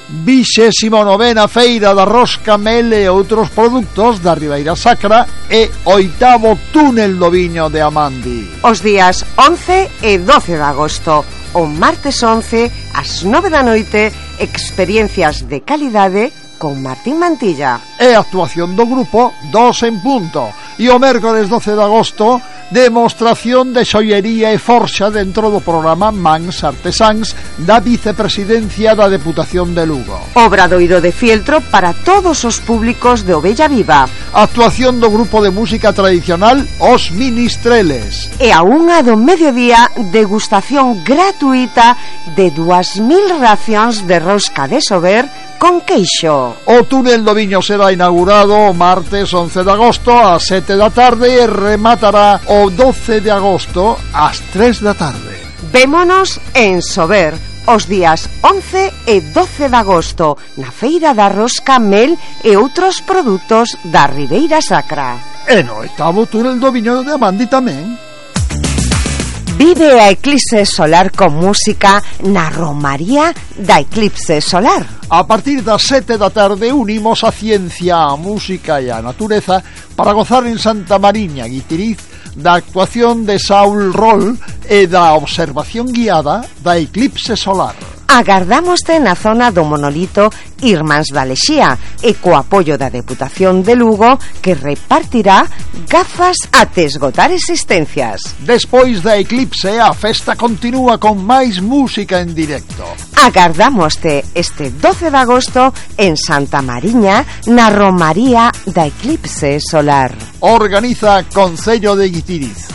29ª Feira da Rosca, Mel e outros produtos da Ribeira Sacra e 8º Túnel do Viño de Amandi. Os días 11 e 12 de agosto, o martes 11 ás 9 da noite, experiencias de calidade con Martín Mantilla. E actuación do grupo Dos en Punto. E o mércores 12 de agosto, demostración de xoiería e forxa dentro do programa Mans Artesáns da Vicepresidencia da Deputación de Lugo. Obradoiro de fieltro para todos os públicos de Ovella Viva. Actuación do grupo de música tradicional Os Ministreles. E a 1 do mediodía, degustación gratuita de 2000 racións de rosca de sober con queixo. O túnel do Viño será inaugurado o martes 11 de agosto ás 7 da tarde e rematará o 12 de agosto ás 3 da tarde. Vémonos en Sober os días 11 e 12 de agosto na Feira da Rosca, Mel e outros produtos da Ribeira Sacra. E no 8º túnel do Viño de Amandi tamén. Vive a eclipse solar con música na Romaría da Eclipse Solar. A partir das 7 da tarde unimos a ciencia, a música e a natureza para gozar en Santa Mariña, Guitiriz, da actuación de Saúl Roll e da observación guiada da eclipse solar. Agardámoste na zona do monolito Irmáns da Lexía e co apoio da Deputación de Lugo, que repartirá gafas até esgotar existencias. Despois da eclipse, a festa continúa con máis música en directo. Agardámoste este 12 de agosto en Santa Mariña, na Romaría da Eclipse Solar. Organiza Concello de Guitiriz.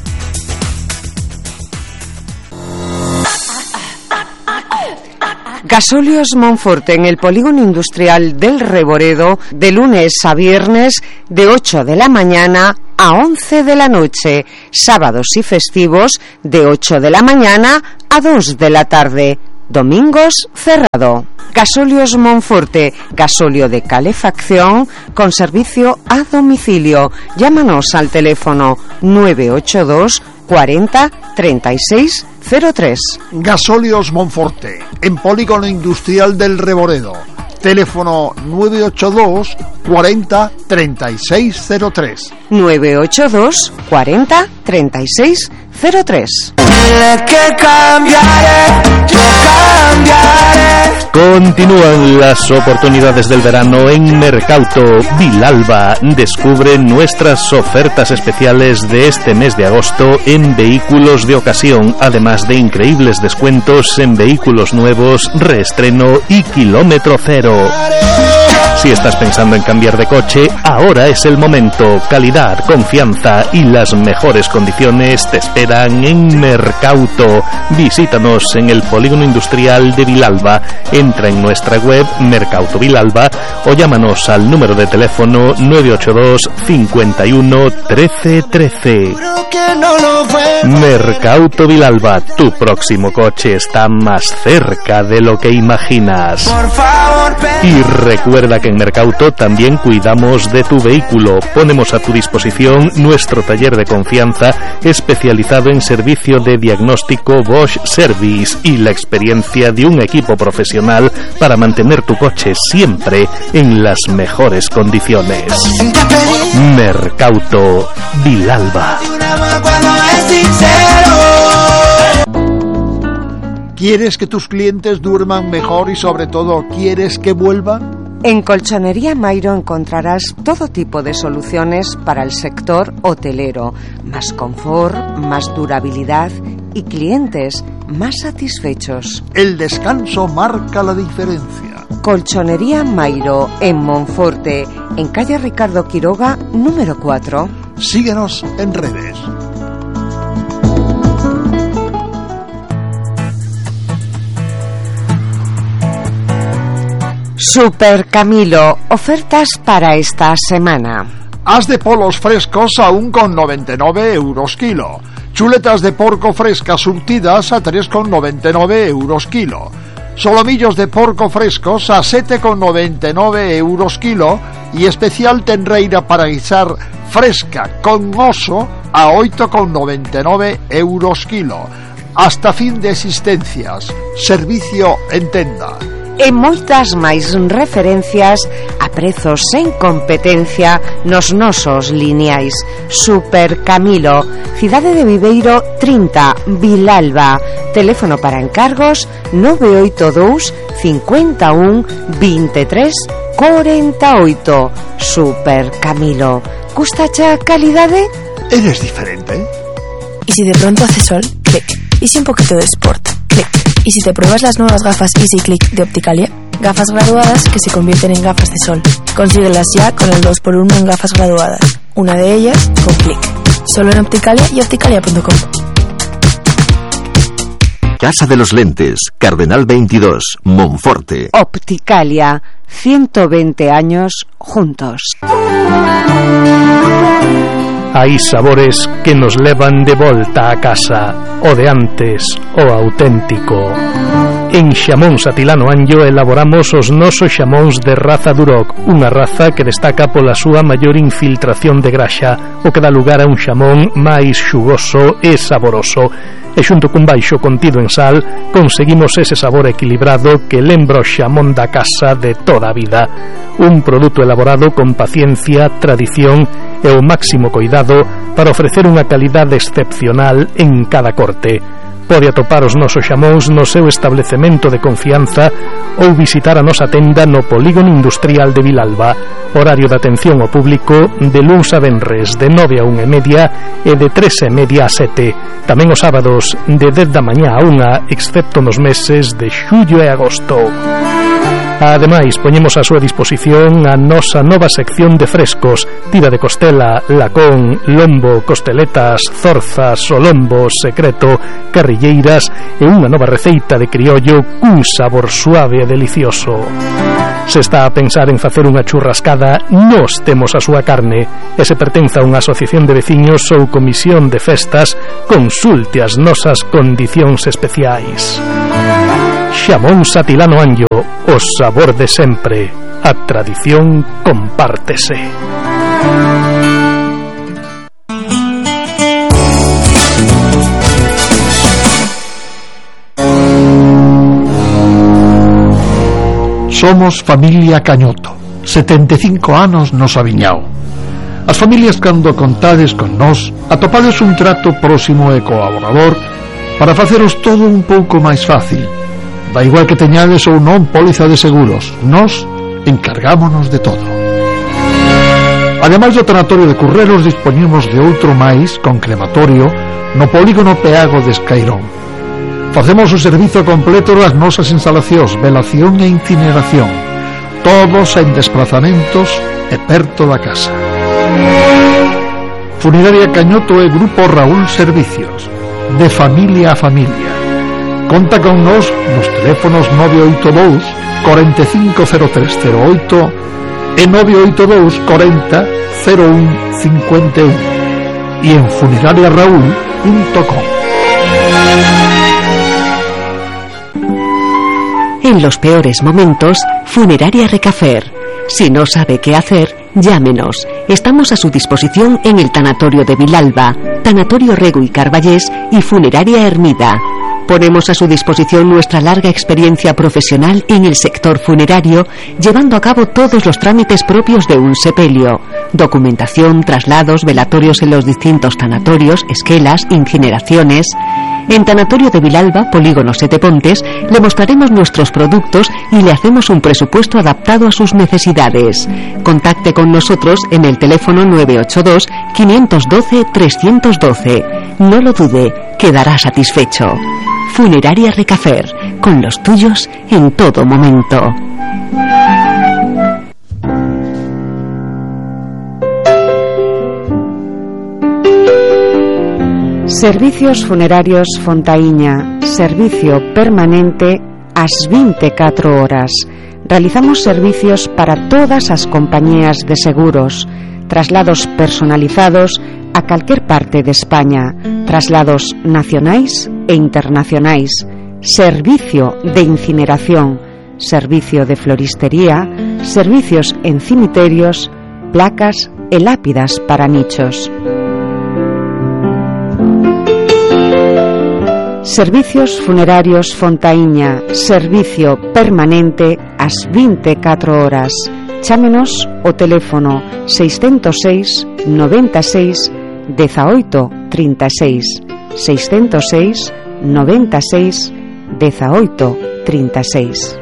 Gasóleos Monforte en el polígono industrial del Reboredo, de lunes a viernes de 8 de la mañana a 11 de la noche, sábados y festivos de 8 de la mañana a 2 de la tarde, domingos cerrado. Gasóleos Monforte, gasóleo de calefacción con servicio a domicilio. Llámanos al teléfono 982 40 36 03. Gasóleos Monforte, en polígono industrial del Reboredo. Teléfono 982 40 36 03. 982 40 36 03. Que cambiaré, yo cambiaré. Continúan las oportunidades del verano en Mercauto Vilalba. Descubre nuestras ofertas especiales de este mes de agosto en vehículos de ocasión, además de increíbles descuentos en vehículos nuevos, reestreno y kilómetro cero. Si estás pensando en cambiar de coche, ahora es el momento. Calidad, confianza y las mejores condiciones te esperan en Mercauto. Visítanos en el polígono industrial de Vilalba. Entra en nuestra web Mercauto Vilalba o llámanos al número de teléfono 982 51 13 13. Mercauto Vilalba, tu próximo coche está más cerca de lo que imaginas. Y recuerda que en Mercauto también cuidamos de tu vehículo. Ponemos a tu disposición nuestro taller de confianza especializado en servicio de diagnóstico Bosch Service y la experiencia de un equipo profesional para mantener tu coche siempre en las mejores condiciones. Mercauto Vilalba. ¿Quieres que tus clientes duerman mejor y sobre todo quieres que vuelvan? En Colchonería Mairo encontrarás todo tipo de soluciones para el sector hotelero, más confort, más durabilidad y clientes más satisfechos. El descanso marca la diferencia. Colchonería Mairo en Monforte, en calle Ricardo Quiroga, número 4. Síguenos en redes. Super Camilo, ofertas para esta semana. As de polos frescos a 1,99 euros kilo. Chuletas de porco frescas surtidas a 3,99 euros kilo. Solomillos de porco frescos a 7,99 euros kilo y especial tenreira para guisar fresca con oso a 8,99 euros kilo. Hasta fin de existencias. Servicio en tenda. e moitas máis referencias a prezos sen competencia nos nosos lineais. Super Camilo, Cidade de Viveiro 30, Vilalba. Teléfono para encargos 982 51 23 48. Super Camilo. Gustacha calidade? ¿Eres diferente? ¿Y si de pronto hace sol? Clic. ¿Y si un poquito de sport? Clic. ¿Y si te pruebas las nuevas gafas Easy Click de Opticalia? Gafas graduadas que se convierten en gafas de sol. Consíguelas ya con el 2x1 en gafas graduadas. Una de ellas con Clic. Solo en Opticalia y opticalia.com. Casa de los Lentes, Cardenal 22, Monforte. Opticalia, 120 años juntos. Hai sabores que nos levan de volta a casa, o de antes, o auténtico. En Xamóns Atilano Anllo elaboramos os nosos xamóns de raza Duroc, unha raza que destaca pola súa maior infiltración de graxa, o que dá lugar a un xamón máis xugoso e saboroso. E xunto cun baixo contido en sal, conseguimos ese sabor equilibrado que lembra o xamón da casa de toda a vida. Un produto elaborado con paciencia, tradición e o máximo cuidado para ofrecer unha calidade excepcional en cada corte. Pode atopar os nosos xamóns no seu establecemento de confianza ou visitar a nosa tenda no Polígono Industrial de Vilalba. Horario de atención ao público de luns a venres de 9 a 1:30 e de 3:30 a 7. Tamén os sábados de 10 da mañá a 1, excepto nos meses de xullo e agosto. Ademais, poñemos a súa disposición a nosa nova sección de frescos: tira de costela, lacón, lombo, costeletas, zorzas, solombo, secreto, carrilleiras e unha nova receita de criollo cun sabor suave e delicioso. Se está a pensar en facer unha churrascada, nós temos a súa carne. E se pertence a unha asociación de veciños ou comisión de festas, consulte as nosas condicións especiais. Xamóns Atilano Anllo, o sabor de sempre. A tradición compártese. Somos familia Cañoto, 75 anos nos aviñao. As familias, cando contades con nós, atopades un trato próximo e colaborador para faceros todo un pouco máis fácil. Da igual que teñades ou non póliza de seguros, nós encargámonos de todo. Ademais do tanatorio de Curreros, dispoñemos de outro máis con crematorio no polígono Peago de Escairón. Facemos o servizo completo das nosas instalacións, velación e incineración, todos en desplazamentos e perto da casa. Funeraria Cañoto e Grupo Raúl Servicios, de familia a familia. Conta con nós nos teléfonos 982 450308 e 982 40 0151 e en funerariaraúl.com. En los peores momentos, Funeraria Recafer. Si no sabe qué hacer, llámenos. Estamos a su disposición en el Tanatorio de Vilalba, Tanatorio Rego y Carballés y Funeraria Hermida. Ponemos a su disposición nuestra larga experiencia profesional en el sector funerario, llevando a cabo todos los trámites propios de un sepelio: documentación, traslados, velatorios en los distintos tanatorios, esquelas, incineraciones. En Tanatorio de Vilalba, Polígono Sete Pontes, le mostraremos nuestros productos y le hacemos un presupuesto adaptado a sus necesidades. Contacte con nosotros en el teléfono 982 512 312. No lo dude, quedará satisfecho. Funeraria Recafer, con los tuyos en todo momento. Servicios Funerarios Fontaíña, servicio permanente ás 24 horas. Realizamos servicios para todas as compañías de seguros, traslados personalizados a calquer parte de España, traslados nacionais e internacionais, servicio de incineración, servicio de floristería, servicios en cimiterios, placas e lápidas para nichos. Servicios Funerarios Fontaíña, servicio permanente ás 24 horas. Chámenos o teléfono 606 96 18 36, 606 96 18 36.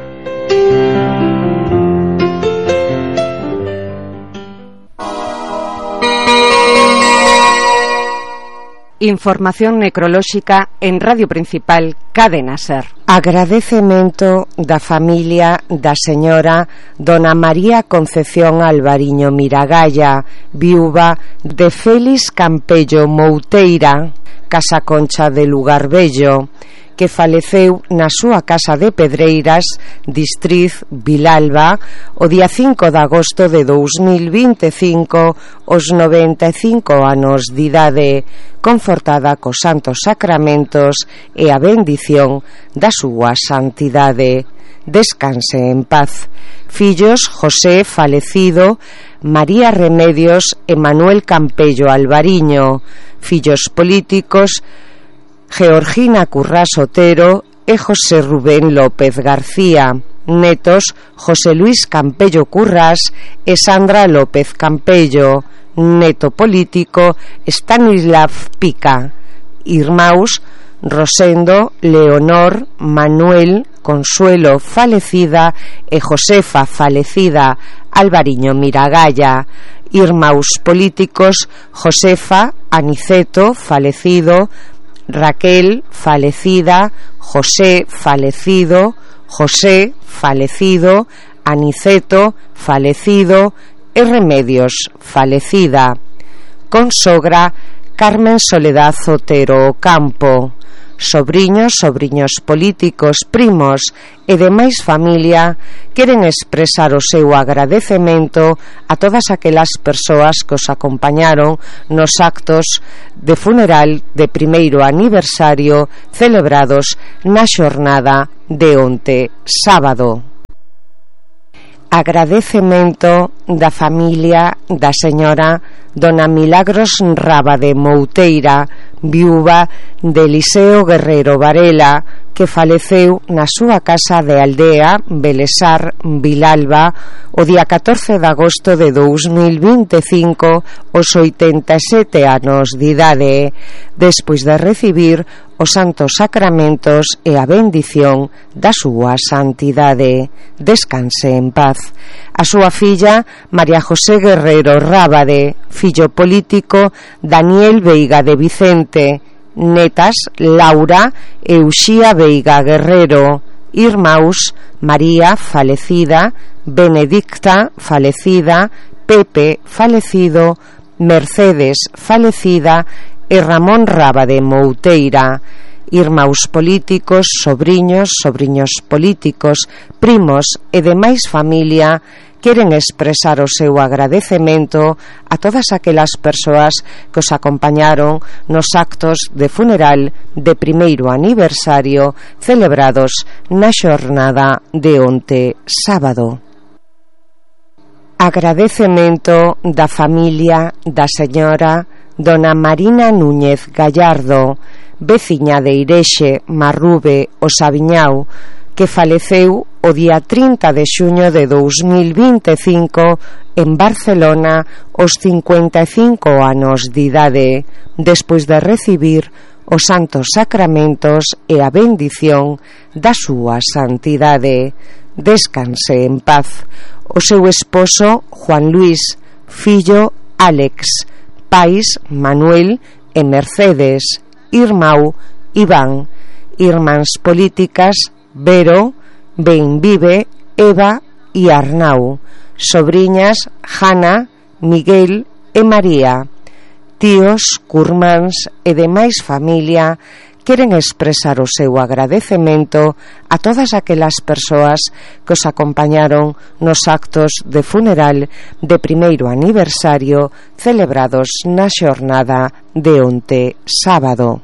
Información necrolóxica en Radio Principal Cadena Ser. Agradecemento da familia da señora Dona María Concepción Alvariño Miragalla, viúva de Félix Campello Mouteira, Casa Concha de Lugar Bello, que faleceu na súa casa de Pedreiras, Distriz, Vilalba, o día 5 de agosto de 2025, aos 95 anos de idade, confortada cos santos sacramentos e a bendición da súa santidade. Descanse en paz. Fillos: José, falecido, María Remedios e Manuel Campello Alvariño. Fillos políticos: Georgina Currás Otero e José Rubén López García. Netos: José Luis Campello Currás e Sandra López Campello. Neto político: Stanislav Pica. Irmãos: Rosendo, Leonor, Manuel, Consuelo falecida e Josefa falecida Alvariño Miragalla. Irmãos políticos: Josefa, Aniceto falecido, Raquel falecida, José falecido, Aniceto falecido e Remedios falecida. Consogra: Carmen Soledad Otero Ocampo. Sobriños políticos, primos e demais familia queren expresar o seu agradecemento a todas aquelas persoas que os acompañaron nos actos de funeral de primeiro aniversario celebrados na xornada de onte, sábado. Agradecemento da familia da señora Dona Milagros Rábade Mouteira, viúva de Eliseo Guerrero Varela, que faleceu na súa casa de Aldea, Belesar, Vilalba, o día 14 de agosto de 2025, aos 87 anos de idade, despois de recibir os santos sacramentos e a bendición da súa santidade. Descanse en paz. A súa filla, María José Guerrero Rábade, fillo político, Daniel Veiga de Vicente. Netas: Laura e Uxía Veiga Guerrero. Irmãos: María falecida, Benedicta falecida, Pepe falecido, Mercedes falecida e Ramón Rábade Mouteira. Irmãos políticos, sobriños políticos, primos e demais familia queren expresar o seu agradecemento a todas aquelas persoas que os acompañaron nos actos de funeral de primeiro aniversario celebrados na xornada de onte, sábado. Agradecemento da familia da señora Dona Marina Núñez Gallardo, veciña de Irexe, Marrube, o Sabiñao, que faleceu o día 30 de xuño de 2025 en Barcelona aos 55 anos de idade, despois de recibir os santos sacramentos e a bendición da súa santidade. Descanse en paz. O seu esposo, Juan Luis, fillo, Álex, pais, Manuel e Mercedes, irmão, Iván, irmáns políticas, Vero, Benvive, Eva e Arnau, sobriñas, Jana, Miguel e María, tíos, curmáns e demais familia queren expresar o seu agradecemento a todas aquelas persoas que os acompañaron nos actos de funeral de primeiro aniversario celebrados na xornada de onte, sábado.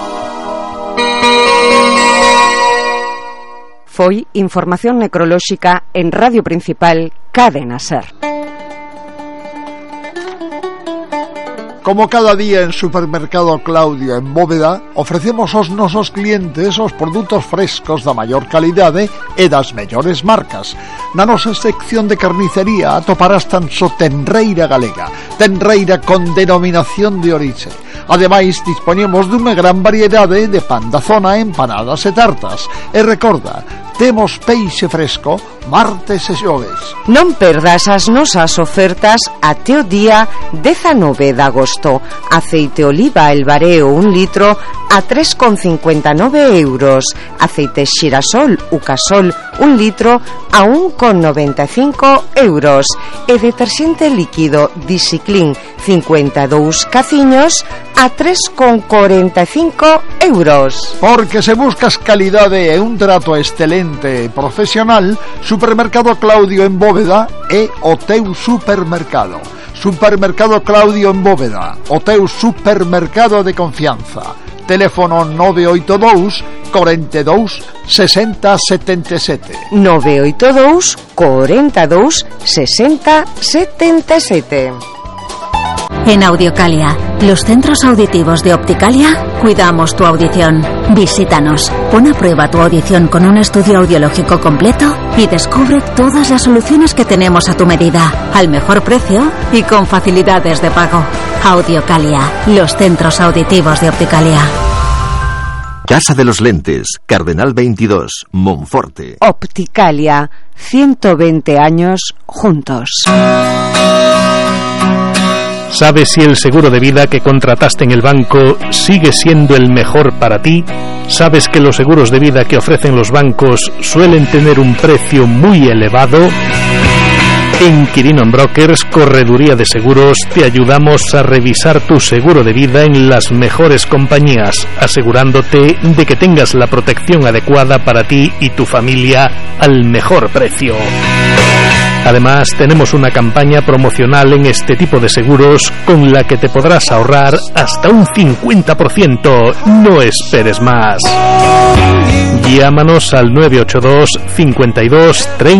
Foi información necrolóxica en Radio Principal Cadena Ser. Como cada día en Supermercado Claudio en Bóveda, ofrecemos aos nosos clientes os produtos frescos da maior calidade e das mellores marcas. Na nosa sección de carnicería atoparás tan só tenreira galega, tenreira con denominación de orixe. Ademais, dispoñemos dunha gran variedade de pan da zona, empanadas e tartas. E recorda, temos peixe fresco martes e xoves. Non perdas as nosas ofertas até o día 19 de agosto. Aceite oliva El Bareo 1 litro a 3,59 euros. Aceite xirasol Ucasol 1 litro a 1,95 euros. E deterxente líquido Disciclin 52 caciños a 3,45 euros. Porque se buscas calidade e un trato excelente e profesional, Supermercado Claudio en Bóveda é o teu supermercado. Supermercado Claudio en Bóveda, o teu supermercado de confianza. Teléfono 982 42 60 77. 982 42 60 77. En Audiocalia, los centros auditivos de Opticalia, cuidamos tu audición. Visítanos, pon a prueba tu audición con un estudio audiológico completo y descubre todas las soluciones que tenemos a tu medida, al mejor precio y con facilidades de pago. Audiocalia, los centros auditivos de Opticalia. Casa de los Lentes, Cardenal 22, Monforte. Opticalia, 120 años juntos. ¿Sabes si el seguro de vida que contrataste en el banco sigue siendo el mejor para ti? ¿Sabes que los seguros de vida que ofrecen los bancos suelen tener un precio muy elevado? En Quirino Brokers, Correduría de Seguros, te ayudamos a revisar tu seguro de vida en las mejores compañías, asegurándote de que tengas la protección adecuada para ti y tu familia al mejor precio. Además, tenemos una campaña promocional en este tipo de seguros con la que te podrás ahorrar hasta un 50%. No esperes más. Llámanos al 982 52 30